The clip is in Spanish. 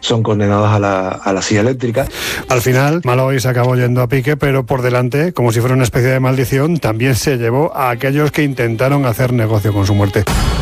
son condenados a la silla eléctrica. Al final, Malloy se acabó yendo a pique, pero por delante, como si fuera una especie de maldición, también se llevó a aquellos que intentaron hacer negocio con su muerte.